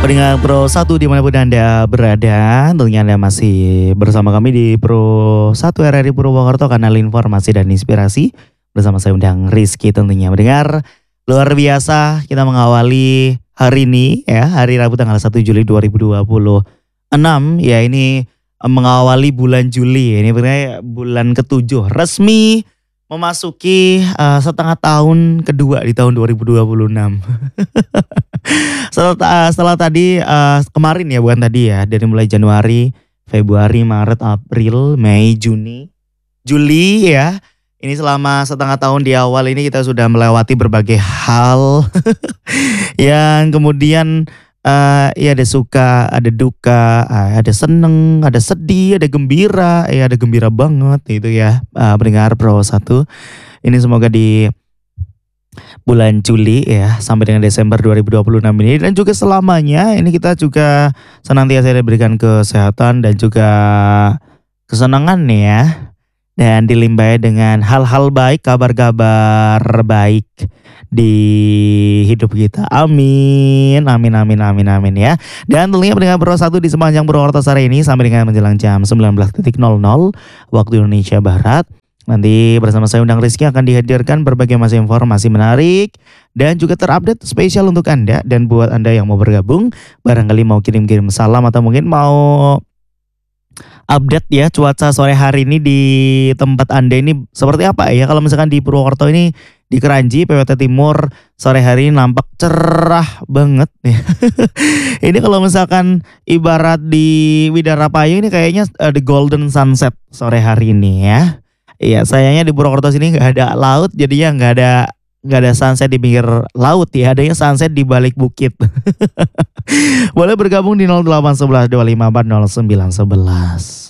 Pendengar Pro 1 dimanapun Anda berada, tentunya Anda masih bersama kami di Pro 1 RRI Purwokerto, kanal informasi dan inspirasi. Bersama saya undang Rizky tentunya. Mendengar luar biasa, kita mengawali hari ini ya, hari Rabu tanggal 1 Juli 2026 ya, ini mengawali bulan Juli. Ini sebenarnya bulan ke-7 resmi memasuki setengah tahun kedua di tahun 2026. setelah tadi kemarin ya, bukan tadi ya, dari mulai Januari, Februari, Maret, April, Mei, Juni, Juli ya. Ini selama setengah tahun di awal ini kita sudah melewati berbagai hal yang kemudian ya ada suka, ada duka, ada seneng, ada sedih, ada gembira, ya ada gembira banget itu ya, pendengar Pro 1. Ini semoga di bulan Juli ya sampai dengan Desember 2026 ini dan juga selamanya ini kita juga senantiasa diberikan kesehatan dan juga kesenangan nih ya. Dan dilimpahi dengan hal-hal baik, kabar-kabar baik di hidup kita. Amin, amin, amin, amin, amin ya. Dan tentunya pendengar Pro 1 di sepanjang Purwokerto sore ini sampai dengan menjelang jam 19.00 waktu Indonesia Barat. Nanti bersama saya undang Rizky akan dihadirkan berbagai macam informasi menarik dan juga terupdate spesial untuk Anda. Dan buat Anda yang mau bergabung, barangkali mau kirim-kirim salam atau mungkin mau update ya cuaca sore hari ini di tempat Anda ini seperti apa ya. Kalau misalkan di Purwokerto ini, di Kranji, PWT Timur, sore hari ini nampak cerah banget ya. Ini kalau misalkan ibarat di Widarapayu ini kayaknya the golden sunset sore hari ini ya. Iya, sayangnya di Purwokerto sini nggak ada laut, jadinya nggak ada sunset di pinggir laut ya, adanya sunset di balik bukit. Boleh bergabung di 0811 254 0911.